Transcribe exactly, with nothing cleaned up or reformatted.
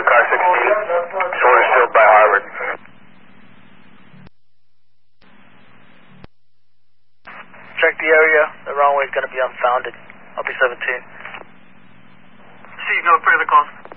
car sixteen. Shoulders filled by Harvard. Check the area. The runway is going to be unfounded. I'll be seventeen. See, no further calls.